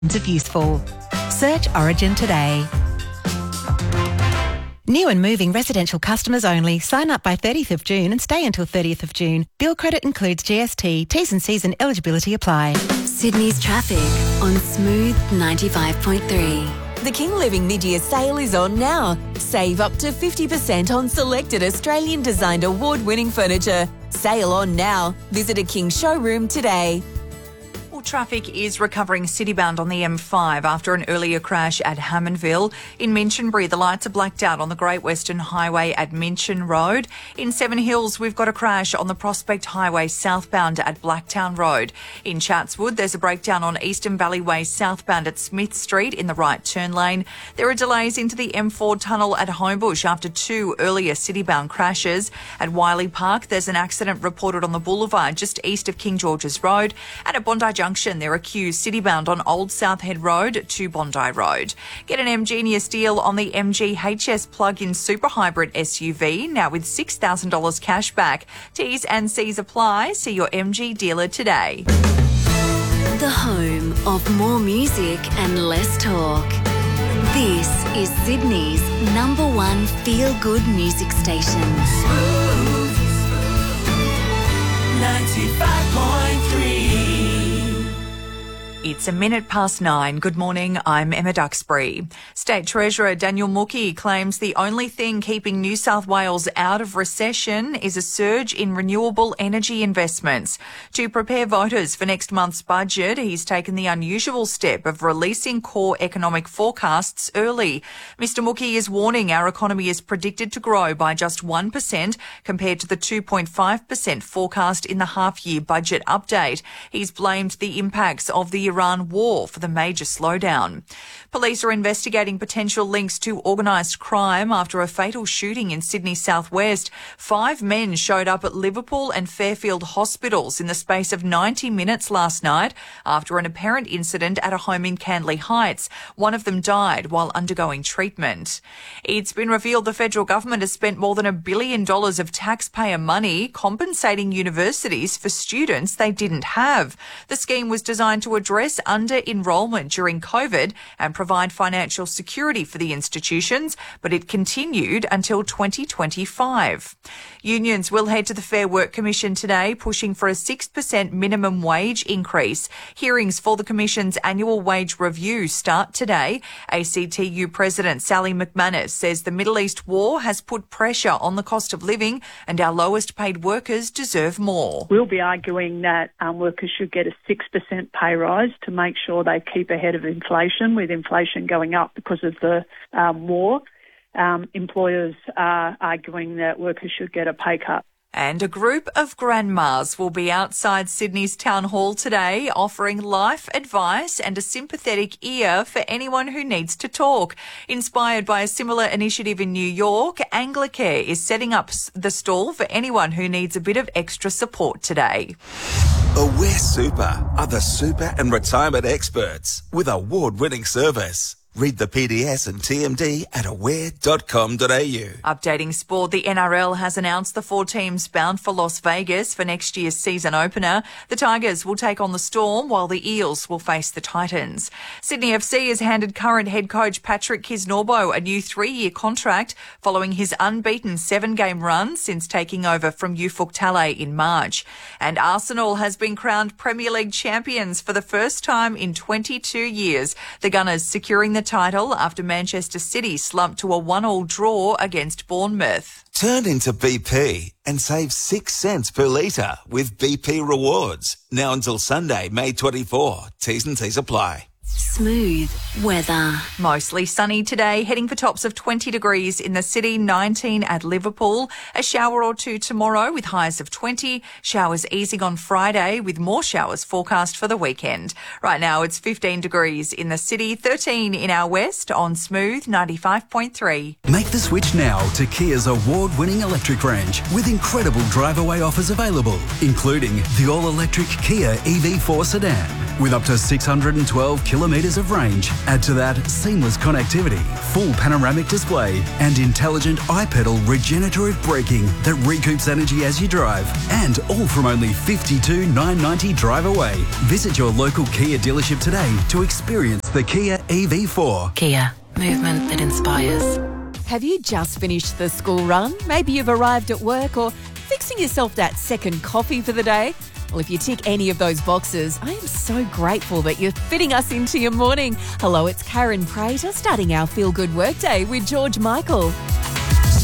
of useful. Search Origin today. New and moving residential customers only. Sign up by 30th of June and stay until 30th of June. Bill credit includes GST. T's and C's and eligibility apply. Sydney's traffic on Smooth 95.3. The King Living mid-year sale is on now. Save up to 50% on selected Australian-designed award-winning furniture. Sale on now. Visit a King showroom today. Traffic is recovering citybound on the M5 after an earlier crash at Hammondville. In Minchinbury, the lights are blacked out on the Great Western Highway at Minchin Road. In Seven Hills, we've got a crash on the Prospect Highway southbound at Blacktown Road. In Chatswood, there's a breakdown on Eastern Valley Way southbound at Smith Street in the right turn lane. There are delays into the M4 tunnel at Homebush after two earlier citybound crashes. At Wiley Park, there's an accident reported on the boulevard just east of King George's Road. And at Bondi Junction, there are queues citybound on Old South Head Road to Bondi Road. Get an MGenius deal on the MG HS plug-in super hybrid SUV, now with $6,000 cash back. T's and C's apply. See your MG dealer today. The home of more music and less talk. This is Sydney's #1 feel-good music station. Smooth 95.3. It's 9:01. Good morning, I'm Emma Duxbury. State Treasurer Daniel Mookhey claims the only thing keeping New South Wales out of recession is a surge in renewable energy investments. To prepare voters for next month's budget, he's taken the unusual step of releasing core economic forecasts early. Mr Mookhey is warning our economy is predicted to grow by just 1% compared to the 2.5% forecast in the half-year budget update. He's blamed the impacts of the Iran war for the major slowdown. Police are investigating potential links to organised crime after a fatal shooting in Sydney southwest. 5 men showed up at Liverpool and Fairfield hospitals in the space of 90 minutes last night after an apparent incident at a home in Canley Heights. One of them died while undergoing treatment. It's been revealed the federal government has spent more than $1 billion of taxpayer money compensating universities for students they didn't have. The scheme was designed to address under-enrolment during COVID and provide financial security for the institutions, but it continued until 2025. Unions will head to the Fair Work Commission today, pushing for a 6% minimum wage increase. Hearings for the Commission's annual wage review start today. ACTU President Sally McManus says the Middle East war has put pressure on the cost of living and our lowest paid workers deserve more. We'll be arguing that workers should get a 6% pay rise to make sure they keep ahead of inflation, with inflation going up because of the war. Employers are arguing that workers should get a pay cut. And a group of grandmas will be outside Sydney's Town Hall today offering life advice and a sympathetic ear for anyone who needs to talk. Inspired by a similar initiative in New York, Anglicare is setting up the stall for anyone who needs a bit of extra support today. Aware Super are the super and retirement experts with award-winning service. Read the PDS and TMD at aware.com.au. Updating sport, the NRL has announced the 4 teams bound for Las Vegas for next year's season opener. The Tigers will take on the Storm while the Eels will face the Titans. Sydney FC has handed current head coach Patrick Kisnorbo a new 3-year contract following his unbeaten 7-game run since taking over from Ufuk Talay in March. And Arsenal has been crowned Premier League champions for the first time in 22 years. The Gunners securing the title after Manchester City slumped to a 1-1 draw against Bournemouth. Turn into BP and save 6 cents per litre with BP Rewards. Now until Sunday, May 24. T's and C's apply. Smooth weather. Mostly sunny today, heading for tops of 20 degrees in the city, 19 at Liverpool. A shower or two tomorrow with highs of 20. Showers easing on Friday with more showers forecast for the weekend. Right now it's 15 degrees in the city, 13 in our west on Smooth 95.3. Make the switch now to Kia's award-winning electric range with incredible drive-away offers available, including the all-electric Kia EV4 sedan. With up to 612 kilometres of range, add to that seamless connectivity, full panoramic display, and intelligent iPedal regenerative braking that recoups energy as you drive. And all from only $52,990 drive away. Visit your local Kia dealership today to experience the Kia EV4. Kia, movement that inspires. Have you just finished the school run? Maybe you've arrived at work or fixing yourself that second coffee for the day? Well, if you tick any of those boxes, I am so grateful that you're fitting us into your morning. Hello, it's Karen Prater starting our Feel Good Workday with George Michael.